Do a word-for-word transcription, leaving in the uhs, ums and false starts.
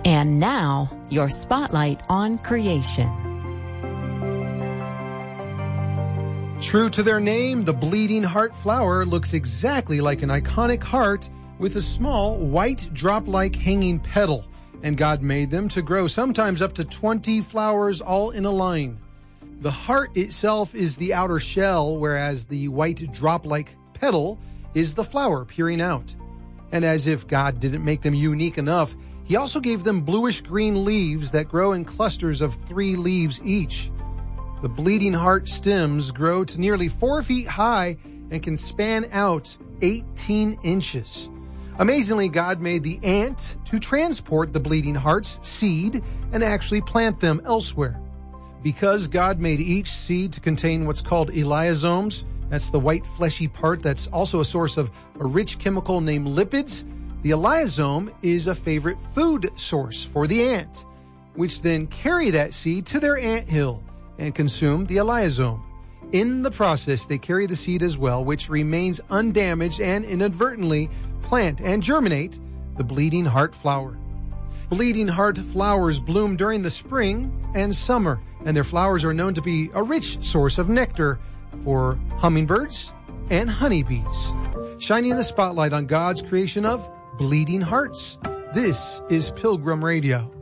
And now, your spotlight on creation. True to their name, the bleeding heart flower looks exactly like an iconic heart with a small, white, drop-like hanging petal. And God made them to grow sometimes up to twenty flowers all in a line. The heart itself is the outer shell, whereas the white drop-like petal is the flower peering out. And as if God didn't make them unique enough, He also gave them bluish-green leaves that grow in clusters of three leaves each. The bleeding heart stems grow to nearly four feet high and can span out eighteen inches. Amazingly, God made the ant to transport the bleeding heart's seed and actually plant them elsewhere. Because God made each seed to contain what's called elaiosomes, that's the white fleshy part that's also a source of a rich chemical named lipids, the elaiosome is a favorite food source for the ant, which then carry that seed to their anthill and consume the elaiosome. In the process, they carry the seed as well, which remains undamaged and inadvertently plant and germinate the bleeding heart flower. Bleeding heart flowers bloom during the spring and summer, and their flowers are known to be a rich source of nectar for hummingbirds and honeybees. Shining the spotlight on God's creation of bleeding hearts. This is Pilgrim Radio.